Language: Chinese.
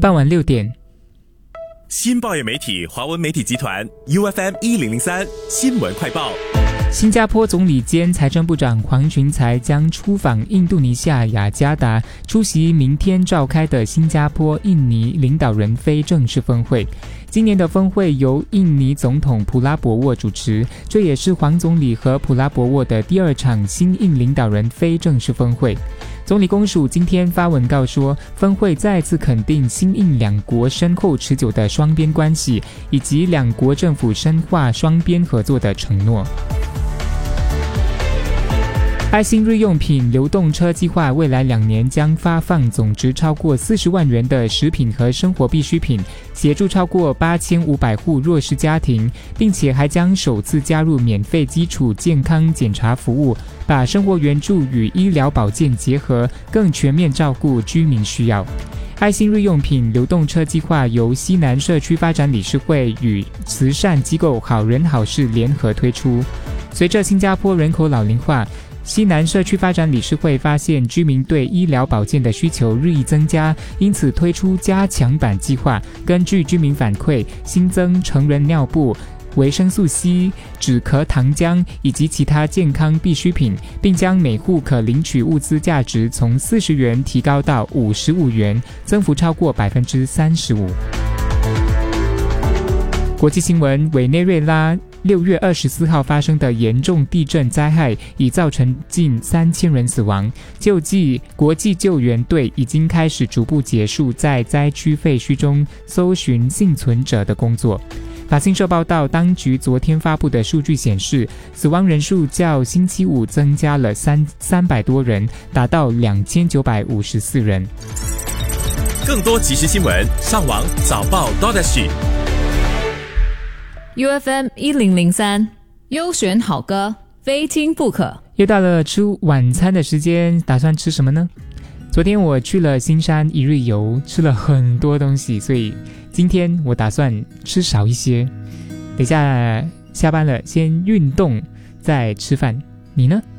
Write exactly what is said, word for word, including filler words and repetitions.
傍晚六点， 新报业媒体华文媒体集团 U F M 一零零三新闻快报。 新加坡总理兼财政部长黄群才将出访印度尼西亚雅加达，出席明天召开的新加坡印尼领导人非正式峰会。今年的峰会由印尼总统普拉博沃主持，这也是黄总理和普拉博沃的第二场新印领导人非正式峰会。总理公署今天发文告说，峰会再次肯定新印两国深厚持久的双边关系，以及两国政府深化双边合作的承诺。爱心日用品流动车计划未来两年将发放总值超过四十万元的食品和生活必需品，协助超过八千五百户弱势家庭，并且还将首次加入免费基础健康检查服务，把生活援助与医疗保健结合，更全面照顾居民需要。爱心日用品流动车计划由西南社区发展理事会与慈善机构好人好事联合推出。随着新加坡人口老龄化，西南社区发展理事会发现居民对医疗保健的需求日益增加，因此推出加强版计划，根据居民反馈，新增成人尿布、维生素 C、止咳糖浆以及其他健康必需品，并将每户可领取物资价值从四十元提高到五十五元，增幅超过 百分之三十五。国际新闻，委内瑞拉六月二十四号发生的严重地震灾害已造成近三千人死亡，救济国际救援队已经开始逐步结束在灾区废墟中搜寻幸存者的工作。法新社报道，当局昨天发布的数据显示，死亡人数较星期五增加了三百多人，达到两千九百五十四人。 更多即时新闻，上网早报 .sg。 U F M 一零零三优选好歌，非听不可。 又到了吃晚餐的时间，打算吃什么呢？昨天我去了新山一日游，吃了很多东西，所以今天我打算吃少一些。等一下下班了，先运动再吃饭。你呢？